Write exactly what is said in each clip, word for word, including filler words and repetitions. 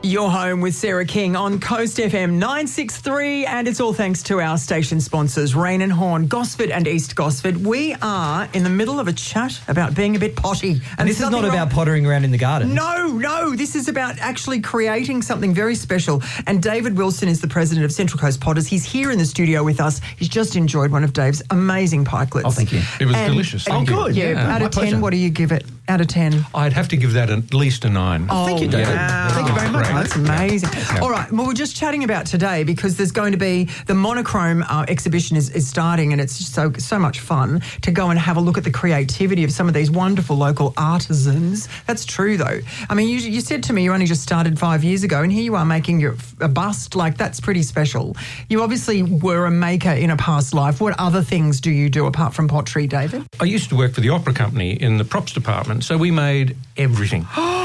You're home with Sarah King on Coast F M nine sixty-three, and it's all thanks to our station sponsors, Rain and Horn, Gosford and East Gosford. We are in the middle of a chat about being a bit potty. And, and this is not wrong. about pottering around in the garden. No, no, this is about actually creating something very special. And David Wilson is the president of Central Coast Potters. He's here in the studio with us. He's just enjoyed one of Dave's amazing pikelets. Oh, thank you. It was and, delicious. Thank Oh, you. good. Yeah, Yeah, out my of ten, pleasure. what do you give it? Out of ten? I'd have to give that at least a nine. Oh, thank you, David. wow. Thank you very much. Great. That's amazing. Yeah. All right. Well, we're just chatting about today because there's going to be the monochrome uh, exhibition is, is starting, and it's just so so much fun to go and have a look at the creativity of some of these wonderful local artisans. That's true, though. I mean, you, you said to me you only just started five years ago, and here you are making your a bust. Like, that's pretty special. You obviously were a maker in a past life. What other things do you do apart from pottery, David? I used to work for the opera company in the props department, so we made everything.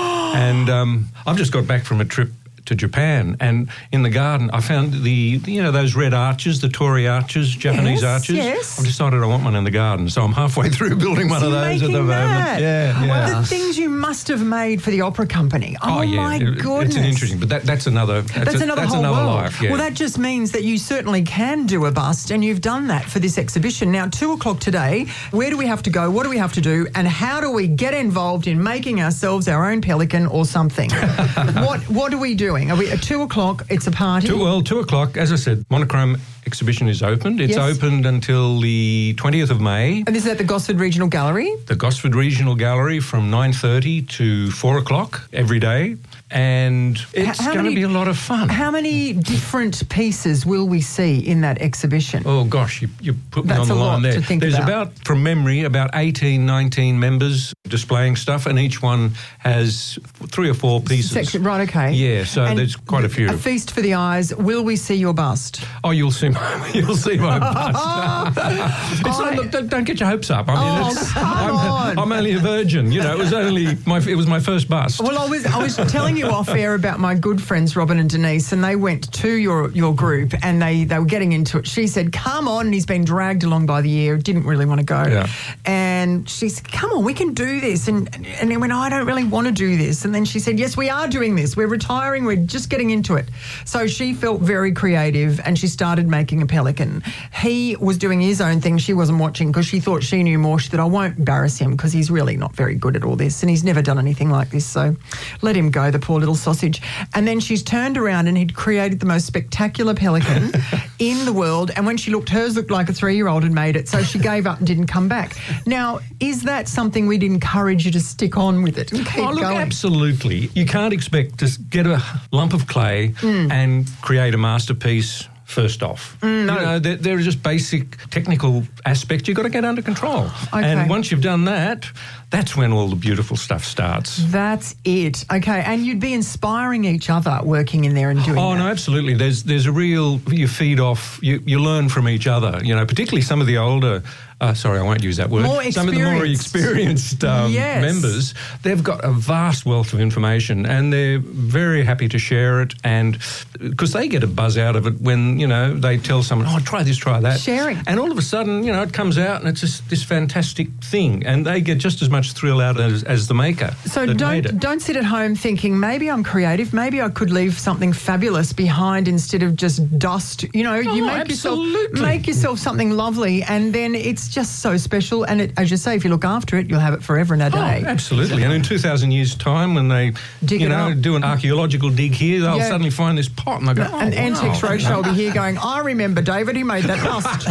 and um, I've just got back from a trip to Japan, and in the garden I found the, you know, those red arches, the Torii arches, Japanese Yes, arches. yes. I've decided I want one in the garden, so I'm halfway through building one So of you're those at making the moment. that? Yeah, yeah. Well, the things you must have made for the opera company. Oh, Oh, yeah, my it- goodness. it's an interesting, but that, that's another. That's, That's a, another that's whole another world. life. Yeah. Well, that just means that you certainly can do a bust, and you've done that for this exhibition. Now, two o'clock today, where do we have to go? What do we have to do? And how do we get involved in making ourselves our own pelican or something? what What are we doing? Are we at two o'clock? It's a party. Two, well, two o'clock, as I said, monochrome exhibition is opened. It's Yes. opened until the twentieth of May. And this is at the Gosford Regional Gallery. The Gosford Regional Gallery from nine thirty to four o'clock every day. And it's how going to many- be a lot of fun. How many different pieces will we see in that exhibition? Oh, gosh, you, you put me That's on the a lot line there. to think There's about. about, from memory, about eighteen, nineteen members displaying stuff, and each one has three or four pieces. Section, right, okay. Yeah, so And there's quite a few. A feast for the eyes. Will we see your bust? Oh, you'll see my, you'll see my bust. It's not, look, don't, don't get your hopes up. I mean, Oh, it's, come I'm, on. I'm only a virgin. You know, it was only my, it was my first bust. Well, I was I was telling you off air about my good friends Robin and Denise, and they went to your your group, and they, they were getting into it. She said, "Come on," and he's been dragged along by the ear. Didn't really want to go, Yeah. and she said, "Come on, we can do this." And and he went, "I don't really want to do this." And then she said, "Yes, we are doing this. We're retiring. We're just getting into it." So she felt very creative, and she started making a pelican. He was doing his own thing. She wasn't watching because she thought she knew more. She said, "I won't embarrass him because he's really not very good at all this, and he's never done anything like this. So let him go, the poor little sausage." And then she's turned around and he'd created the most spectacular pelican in the world. And when she looked, hers looked like a three-year-old had made it. So she gave up and didn't come back. Now, is that something we'd encourage you to stick on with it and keep Oh, look, going? absolutely. You can't expect to get a lump of clay Mm. and create a masterpiece first off. no. You know, there, there are just basic technical aspects you've got to get under control. Okay. And once you've done that, that's when all the beautiful stuff starts. That's it. Okay. And you'd be inspiring each other working in there and doing Oh, that. no, absolutely. There's there's a real, you feed off, you, you learn from each other, you know, particularly some of the older, uh, sorry, I won't use that word. More Some of the more experienced. experienced um, Yes. members, they've got a vast wealth of information and they're very happy to share it, and because they get a buzz out of it when, you know, they tell someone, oh, try this, try that. Sharing. And all of a sudden, you know, it comes out and it's just this fantastic thing, and they get just as much thrill out as, as the maker. So that made it. don't don't sit at home thinking maybe I'm creative, maybe I could leave something fabulous behind instead of just dust. You know, you Oh, make yourself absolutely. make yourself something lovely, and then it's just so special. And it, as you say, if you look after it, you'll have it forever and a day. Oh, absolutely. And in two thousand years' time, when they, Dig you it know, up. do an archaeological dig here, they'll Yeah. suddenly find this pot and they'll go, oh, And wow. Antiques Roadshow will be here going, I remember David, he made that bust.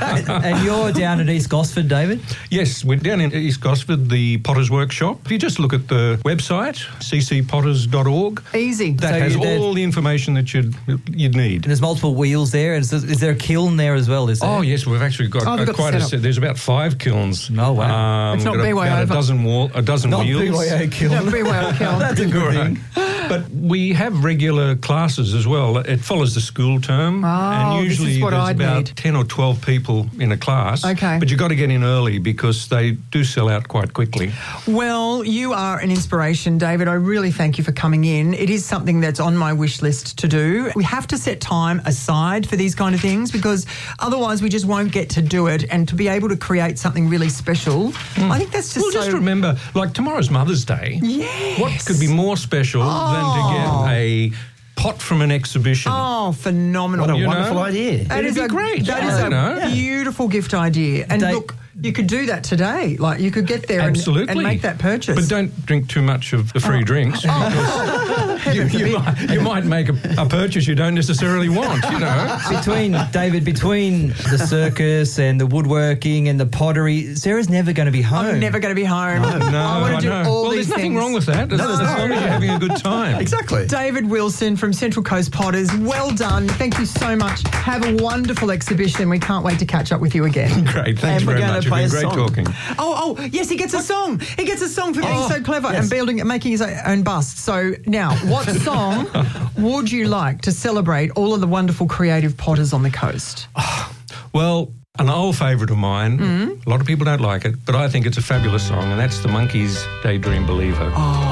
And you're down at East Gosford, David? Yes, we're down in East Gosford, the Potter's Workshop. If you just look at the website, c c potters dot org, Easy. that So has you- there's- all the information that you'd you'd need. And there's multiple wheels there. Is, is there a kiln there as well? Is there? Oh, yes, we've actually got, Oh, they've uh, got quite the a setup. set. There's about five kilns. Oh, wow. Um, It's not got B Y O, about a but- dozen, wall, a dozen Not wheels. B Y O kiln. Yeah, very well, Kel. That's a good Right. thing. But we have regular classes as well. It follows the school term, Oh, and this is usually what there's I'd about need. ten or twelve people in a class. Okay. But you've got to get in early because they do sell out quite quickly. Well, you are an inspiration, David. I really thank you for coming in. It is something that's on my wish list to do. We have to set time aside for these kind of things because otherwise we just won't get to do it, and to be able to create something really special. I think that's just Well, so... just remember, like tomorrow's Mother's Day. Yes. What could be more special Oh, to get a pot from an exhibition. Oh, phenomenal. What a You wonderful know? idea. That It'd is be a great. That I is a don't know. beautiful gift idea. And They- look, you could do that today. Like you could get there and, Absolutely. and make that purchase. But don't drink too much of the free drinks. because you, you, might, you might make a, a purchase you don't necessarily want, you know. Between, David, between the circus and the woodworking and the pottery, Sarah's never going to be home. I'm never going to be home. No, I want I to do know. all well, these there's nothing things. wrong with that, as, as long as you're having a good time. Exactly. David Wilson from Central Coast Potters, well done. Thank you so much. Have a wonderful exhibition. We can't wait to catch up with you again. Great, thanks And we're very gonna much. It's play been a great song. talking. Oh, oh, yes, he gets a song. He gets a song for being Oh, so clever yes. and building, making his own bust. So now, what song would you like to celebrate all of the wonderful creative potters on the coast? Well, an old favourite of mine, Mm-hmm. a lot of people don't like it, but I think it's a fabulous song, and that's the Monkees' Daydream Believer. Oh,